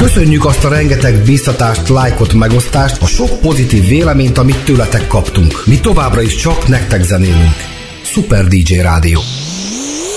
Köszönjük azt a rengeteg bíztatást, lájkot, megosztást, a sok pozitív véleményt, amit tőletek kaptunk. Mi továbbra is csak nektek zenélünk. Super DJ Rádió.